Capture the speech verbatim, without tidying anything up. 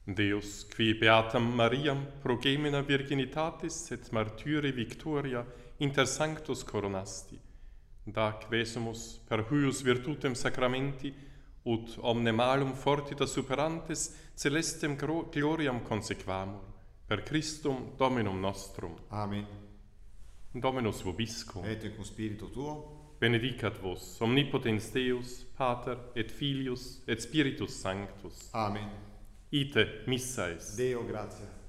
Deus, qui beatam Mariam progemina virginitatis et martyri victoria inter sanctos coronasti, da quesumus per huius virtutem sacramenti ut omne malum fortita superantes celestem gloriam consequamur, per Christum Dominum nostrum. Amen. Dominus vobiscum. Et cum spiritu tuo. Benedicat vos, omnipotens Deus, Pater et Filius et Spiritus Sanctus. Amen. Ite missa est. Deo gratia.